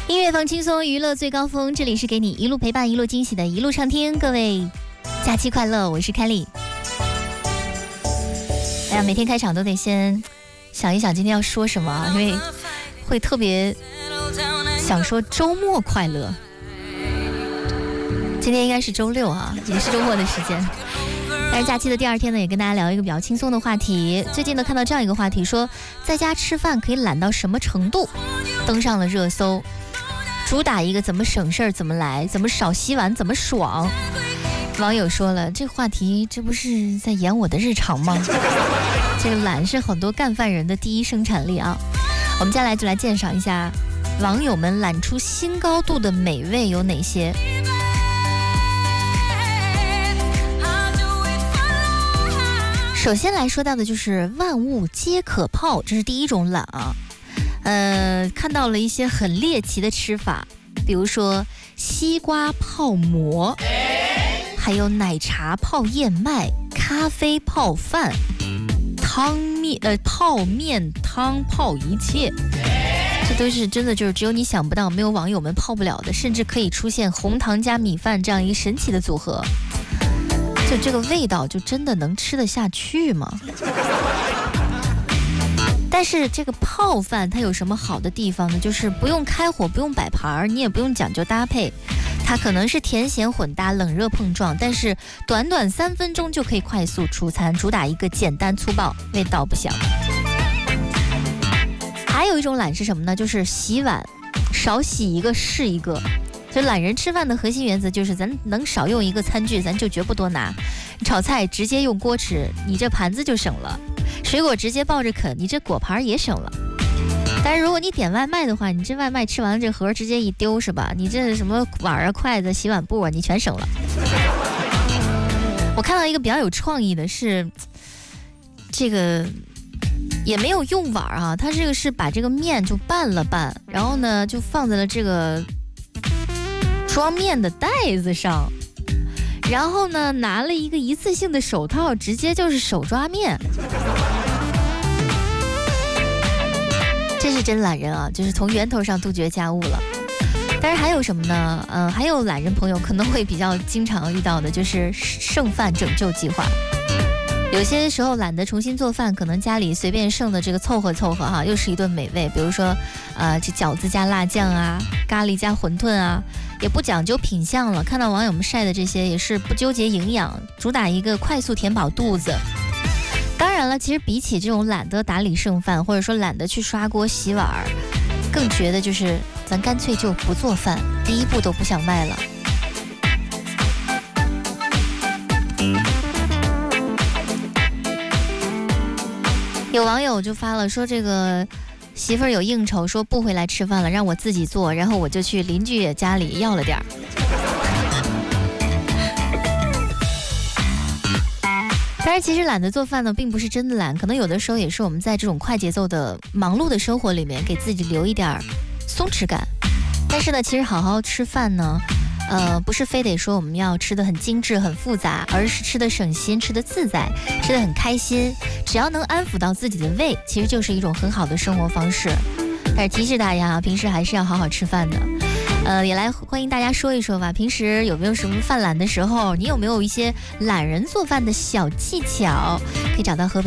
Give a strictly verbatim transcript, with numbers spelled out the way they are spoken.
音乐放轻松，娱乐最高峰，这里是给你一路陪伴一路惊喜的一路畅听，各位假期快乐，我是凯莉。哎呀，每天开场都得先想一想今天要说什么，因为会特别想说周末快乐。今天应该是周六啊，也是周末的时间。但是假期的第二天呢，也跟大家聊一个比较轻松的话题。最近呢，看到这样一个话题，说在家吃饭可以懒到什么程度，登上了热搜。主打一个怎么省事儿怎么来，怎么少洗碗怎么爽。网友说了，这话题这不是在演我的日常吗？这个懒是很多干饭人的第一生产力啊。我们接下来就来鉴赏一下网友们懒出新高度的美味有哪些。首先来说到的就是万物皆可泡，这是第一种懒啊。呃，看到了一些很猎奇的吃法，比如说西瓜泡馍，还有奶茶泡燕麦，咖啡泡饭，汤面呃泡面汤泡一切，这都是真的就是只有你想不到，没有网友们泡不了的，甚至可以出现红糖加米饭这样一个神奇的组合。就这个味道，就真的能吃得下去吗？但是这个泡饭它有什么好的地方呢？就是不用开火，不用摆盘，你也不用讲究搭配，它可能是甜咸混搭，冷热碰撞，但是短短三分钟就可以快速出餐，主打一个简单粗暴，味道不小。还有一种懒是什么呢？就是洗碗，少洗一个是一个。就懒人吃饭的核心原则就是咱能少用一个餐具，咱就绝不多拿。炒菜直接用锅吃，你这盘子就省了；水果直接抱着啃，你这果盘也省了。但是如果你点外卖的话，你这外卖吃完了这盒直接一丢是吧？你这什么碗啊、筷子、洗碗布啊，你全省了。我看到一个比较有创意的是，这个也没有用碗啊，它这个是把这个面就拌了拌，然后呢就放在了这个装面的袋子上，然后呢拿了一个一次性的手套，直接就是手抓面。这是真懒人啊，就是从源头上杜绝家务了。但是还有什么呢？嗯、呃，还有懒人朋友可能会比较经常遇到的就是剩饭拯救计划。有些时候懒得重新做饭，可能家里随便剩的这个凑合凑合哈，又是一顿美味。比如说，呃，这饺子加辣酱啊，咖喱加馄饨啊，也不讲究品相了。看到网友们晒的这些，也是不纠结营养，主打一个快速填饱肚子。当然了，其实比起这种懒得打理剩饭，或者说懒得去刷锅洗碗，更觉得就是咱干脆就不做饭，第一步都不想迈了。有网友就发了说，这个媳妇儿有应酬，说不回来吃饭了，让我自己做，然后我就去邻居家里要了点儿。但是其实懒得做饭呢，并不是真的懒，可能有的时候也是我们在这种快节奏的忙碌的生活里面，给自己留一点松弛感。但是呢，其实好好吃饭呢，呃，不是非得说我们要吃得很精致、很复杂，而是吃得省心、吃得自在、吃得很开心。只要能安抚到自己的胃，其实就是一种很好的生活方式。但是提示大家，平时还是要好好吃饭的。呃，也来欢迎大家说一说吧，平时有没有什么犯懒的时候？你有没有一些懒人做饭的小技巧？可以找到河北